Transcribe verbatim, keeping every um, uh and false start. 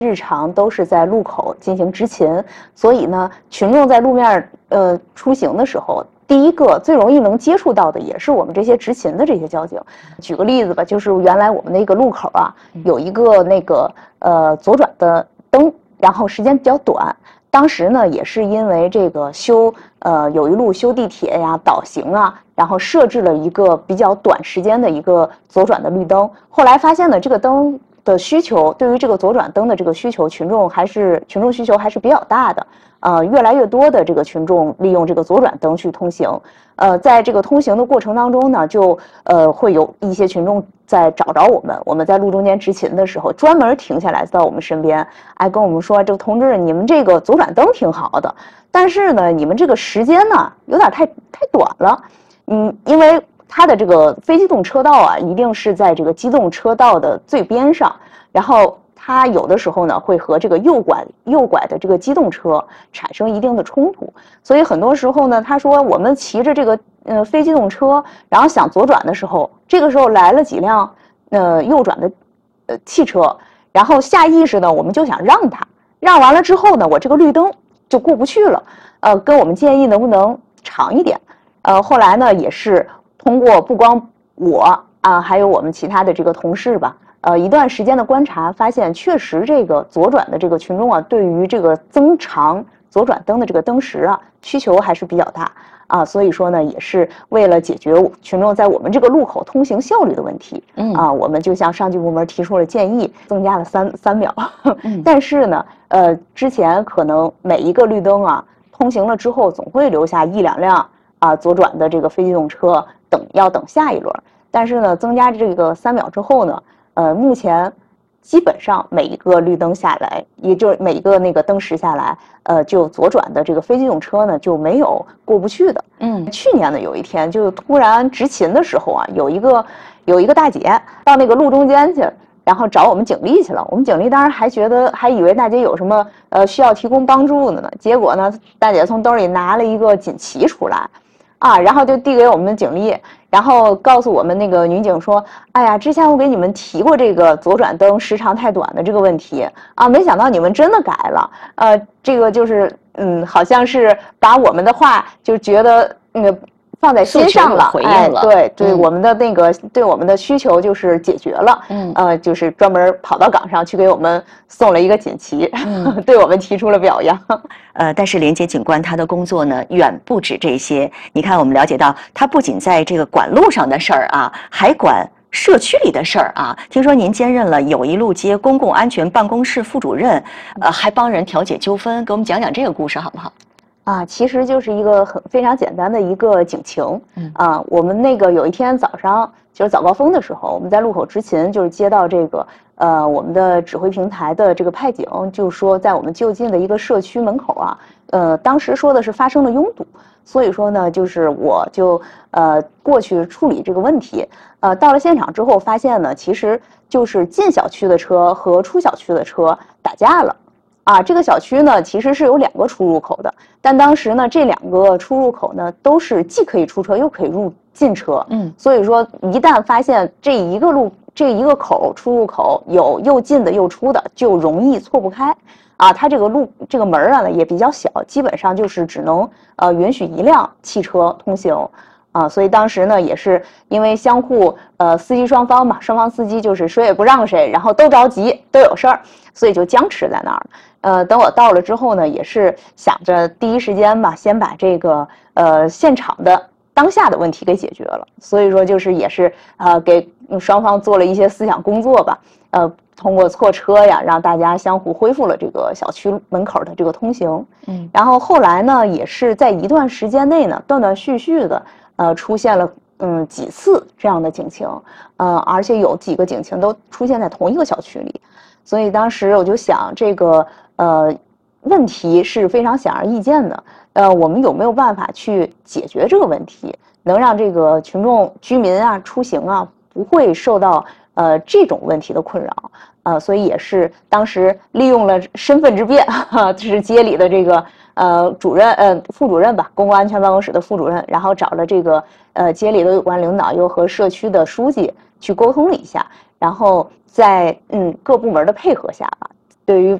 日常都是在路口进行执勤，所以呢，群众在路面呃出行的时候，第一个最容易能接触到的也是我们这些执勤的这些交警。举个例子吧，就是原来我们那个路口啊，有一个那个呃左转的灯，然后时间比较短。当时呢，也是因为这个修呃有一路修地铁呀、导行啊，然后设置了一个比较短时间的一个左转的绿灯。后来发现呢，这个灯的需求对于这个左转灯的这个需求，群众还是群众需求还是比较大的。呃，越来越多的这个群众利用这个左转灯去通行。呃，在这个通行的过程当中呢，就呃会有一些群众在找着我们，我们在路中间执勤的时候，专门停下来到我们身边，哎，跟我们说，这个同志，你们这个左转灯挺好的，但是呢，你们这个时间呢有点太太短了。嗯，因为它的这个非机动车道啊，一定是在这个机动车道的最边上，然后它有的时候呢会和这个右拐右拐的这个机动车产生一定的冲突，所以很多时候呢，他说我们骑着这个呃非机动车，然后想左转的时候，这个时候来了几辆呃右转的呃汽车，然后下意识呢我们就想让他，让完了之后呢，我这个绿灯就过不去了，呃，跟我们建议能不能长一点，呃，后来呢也是通过不光我啊，还有我们其他的这个同事吧。呃，一段时间的观察发现，确实这个左转的这个群众啊，对于这个增长左转灯的这个灯时啊，需求还是比较大啊。所以说呢，也是为了解决群众在我们这个路口通行效率的问题，嗯啊，我们就向上级部门提出了建议，增加了三三秒。嗯、但是呢，呃，之前可能每一个绿灯啊，通行了之后，总会留下一两辆啊左转的这个非机动车等要等下一轮。但是呢，增加这个三秒之后呢。呃，目前基本上每一个绿灯下来，也就是每一个那个灯时下来，呃，就左转的这个非机动车呢就没有过不去的。嗯，去年呢有一天就突然执勤的时候啊，有一个有一个大姐到那个路中间去，然后找我们警力去了。我们警力当然还觉得还以为大姐有什么呃需要提供帮助的呢，结果呢，大姐从兜里拿了一个锦旗出来。啊，然后就递给我们的警力，然后告诉我们那个女警说：“哎呀，之前我给你们提过这个左转灯时长太短的这个问题啊，没想到你们真的改了。呃，这个就是嗯，好像是把我们的话就觉得那个。”放在心上了， 回应了， 哎、对对、嗯，我们的那个对我们的需求就是解决了，嗯，呃，就是专门跑到岗上去给我们送了一个锦旗，嗯、对我们提出了表扬。 呃，但是廉洁警官他的工作呢，远不止这些。你看，我们了解到，他不仅在这个管路上的事儿啊，还管社区里的事儿啊。听说您兼任了友谊路街公共安全办公室副主任，呃，还帮人调解纠纷，给我们讲讲这个故事好不好？ 啊，其实就是一个很非常简单的一个警情。嗯啊，我们那个有一天早上就是早高峰的时候，我们在路口执勤，就是接到这个呃我们的指挥平台的这个派警，就说在我们就近的一个社区门口啊，呃当时说的是发生了拥堵，所以说呢，就是我就呃过去处理这个问题。呃，到了现场之后，发现呢，其实就是进小区的车和出小区的车打架了。啊，这个小区呢其实是有两个出入口的，但当时呢这两个出入口呢都是既可以出车又可以入进车，嗯，所以说一旦发现这一个路这一个口出入口有又进的又出的，就容易错不开。啊，它这个路这个门啊呢也比较小，基本上就是只能呃允许一辆汽车通行。啊，所以当时呢，也是因为相互呃司机双方嘛，双方司机就是谁也不让谁，然后都着急，都有事儿，所以就僵持在那儿。呃，等我到了之后呢，也是想着第一时间吧，先把这个呃现场的当下的问题给解决了。所以说就是也是呃给双方做了一些思想工作吧，呃，通过错车呀，让大家相互恢复了这个小区门口的这个通行。嗯，然后后来呢，也是在一段时间内呢，断断续续的。呃，出现了嗯几次这样的警情，呃，而且有几个警情都出现在同一个小区里，所以当时我就想，这个呃问题是非常显而易见的，呃，我们有没有办法去解决这个问题，能让这个群众居民啊出行啊不会受到呃这种问题的困扰，呃，所以也是当时利用了身份之便，哈，就是街里的这个。呃，主任，呃，副主任吧，公共安全办公室的副主任，然后找了这个呃街里的有关领导，又和社区的书记去沟通了一下，然后在嗯各部门的配合下吧， 对于